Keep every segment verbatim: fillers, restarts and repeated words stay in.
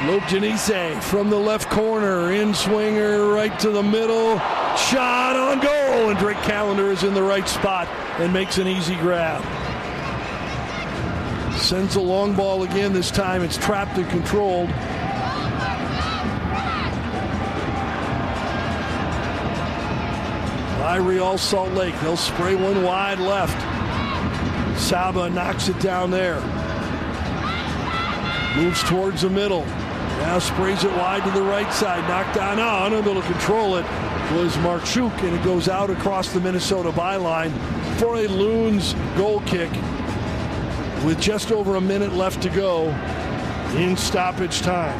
Lope Janisse from the left corner, in swinger right to the middle, shot on goal, and Drake Callender is in the right spot and makes an easy grab. Sends a long ball again. This time it's trapped and controlled. By Real Salt Lake. They'll spray one wide left. Saba knocks it down there. Moves towards the middle. Now sprays it wide to the right side. Knocked down. Oh, unable to control it was Marchuk, and it goes out across the Minnesota byline for a Loons goal kick with just over a minute left to go in stoppage time.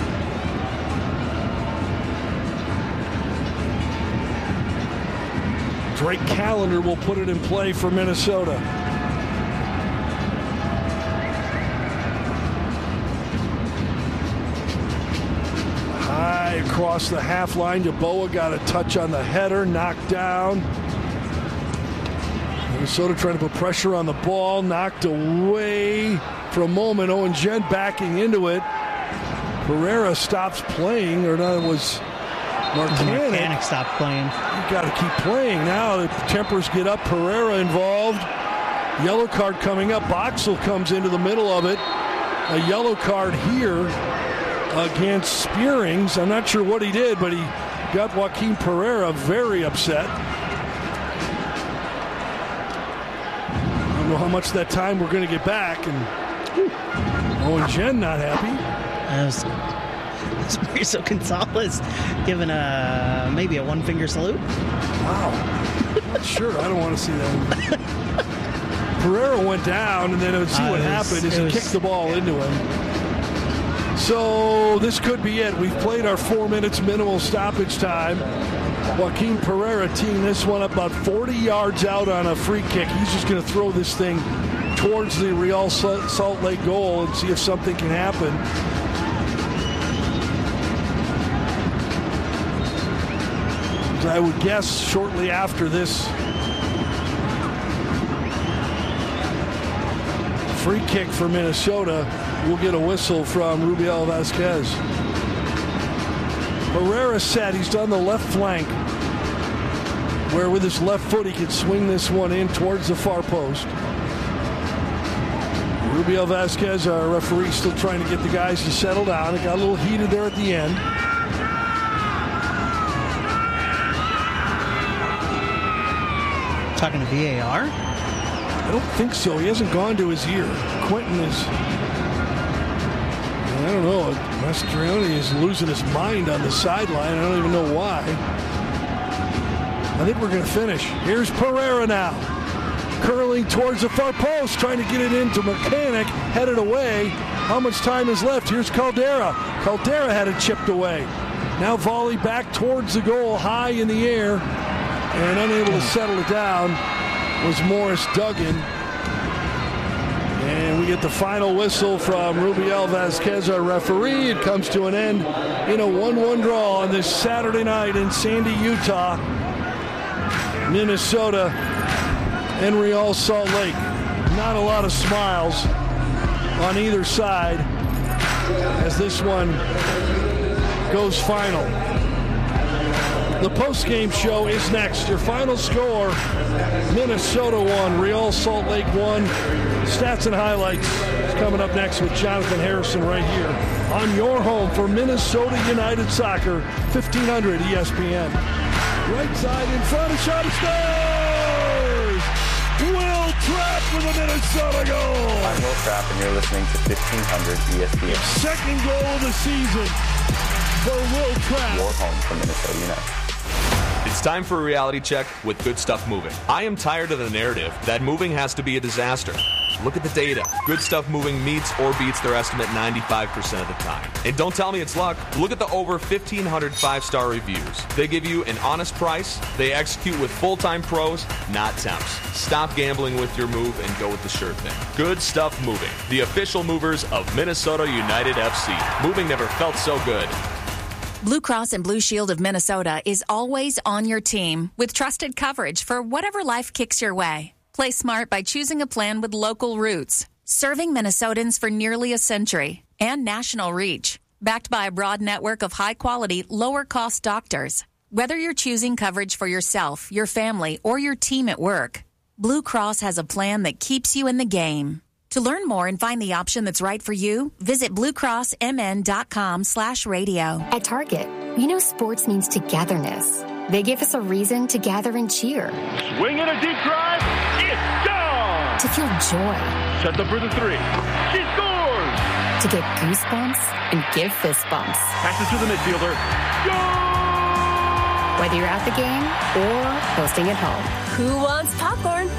Drake Callender will put it in play for Minnesota. High across the half line. Yeboah got a touch on the header, knocked down. Minnesota trying to put pressure on the ball, knocked away for a moment. Owen Jen backing into it. Pereira stops playing, or no, it was Marcanic. Marcanic stopped playing. You got to keep playing now. The tempers get up. Pereira involved. Yellow card coming up. Boxall comes into the middle of it. A yellow card here against Spearings. I'm not sure what he did, but he got Joaquin Pereira very upset. I don't know how much that time we're going to get back. And Owen Jen not happy. That was, Mauricio Gonzalez giving a maybe a one finger salute. Wow. Not sure. I don't want to see that. Pereira went down, and then it would see uh, what was, happened as he was, kicked the ball yeah. into him. So this could be it. We've played our four minutes minimal stoppage time. Joaquin Pereira teeing this one up about forty yards out on a free kick. He's just going to throw this thing towards the Real Salt Lake goal and see if something can happen. I would guess shortly after this free kick for Minnesota, we'll get a whistle from Rubiel Vasquez. Pereira set. He's done the left flank, where with his left foot he could swing this one in towards the far post. Rubiel Vasquez, our referee, still trying to get the guys to settle down. It got a little heated there at the end. Talking to V A R? I don't think so. He hasn't gone to his ear. Quentin is, I don't know, Mastriani is losing his mind on the sideline. I don't even know why. I think we're going to finish. Here's Pereira now. Curling towards the far post, trying to get it into Mechanic, headed away. How much time is left? Here's Caldera. Caldera had it chipped away. Now volley back towards the goal, high in the air. And unable to settle it down was Morris Duggan. And we get the final whistle from Rubiel Vasquez, our referee. It comes to an end in a one one draw on this Saturday night in Sandy, Utah. Minnesota and Real Salt Lake. Not a lot of smiles on either side as this one goes final. The post-game show is next. Your final score, Minnesota won, Real Salt Lake won. Stats and highlights is coming up next with Jonathan Harrison right here on your home for Minnesota United Soccer, fifteen hundred E S P N. Right side in front, a shot, of scores! Will Trapp with a Minnesota goal! I'm Will Trapp, and you're listening to fifteen hundred E S P N. Second goal of the season for Will Trapp. Your home for Minnesota United. It's time for a reality check with Good Stuff Moving. I am tired of the narrative that moving has to be a disaster. Look at the data. Good Stuff Moving meets or beats their estimate ninety-five percent of the time. And don't tell me it's luck. Look at the over fifteen hundred five-star reviews. They give you an honest price. They execute with full-time pros, not temps. Stop gambling with your move and go with the sure thing. Good Stuff Moving, the official movers of Minnesota United F C. Moving never felt so good. Blue Cross and Blue Shield of Minnesota is always on your team with trusted coverage for whatever life kicks your way. Play smart by choosing a plan with local roots, serving Minnesotans for nearly a century, and national reach. Backed by a broad network of high-quality, lower-cost doctors. Whether you're choosing coverage for yourself, your family, or your team at work, Blue Cross has a plan that keeps you in the game. To learn more and find the option that's right for you, visit bluecrossmn.com slash radio. At Target, we know sports means togetherness. They give us a reason to gather and cheer. Swing in a deep drive. It's gone. To feel joy. Set up for the three. She scores. To get goosebumps and give fist bumps. Passes to the midfielder. Goal! Whether you're at the game or hosting at home. Who wants popcorn?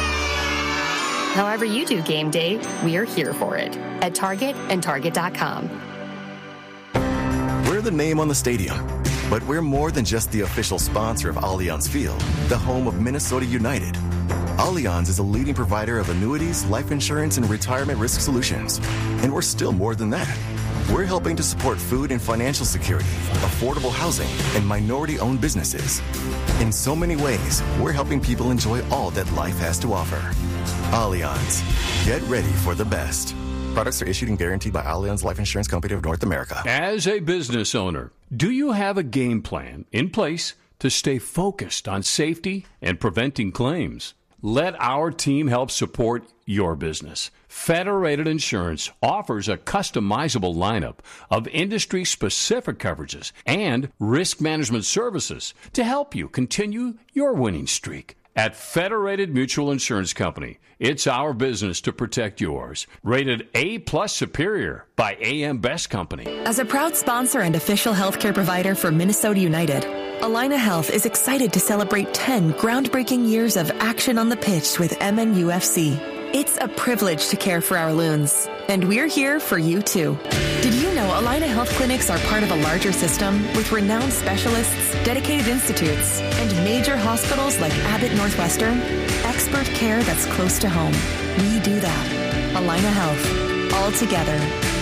However you do game day, we are here for it. At Target and Target dot com. We're the name on the stadium, but we're more than just the official sponsor of Allianz Field, the home of Minnesota United. Allianz is a leading provider of annuities, life insurance, and retirement risk solutions. And we're still more than that. We're helping to support food and financial security, affordable housing, and minority-owned businesses. In so many ways, we're helping people enjoy all that life has to offer. Allianz. Get ready for the best. Products are issued and guaranteed by Allianz Life Insurance Company of North America. As a business owner, do you have a game plan in place to stay focused on safety and preventing claims? Let our team help support your business. Federated Insurance offers a customizable lineup of industry-specific coverages and risk management services to help you continue your winning streak. At Federated Mutual Insurance Company, it's our business to protect yours. Rated A-plus Superior by A M Best Company. As a proud sponsor and official healthcare provider for Minnesota United, Allina Health is excited to celebrate ten groundbreaking years of action on the pitch with M N U F C. It's a privilege to care for our loons, and we're here for you too. Did you know Allina Health Clinics are part of a larger system with renowned specialists, dedicated institutes, and major hospitals like Abbott Northwestern? Expert care that's close to home. We do that. Allina Health. All together.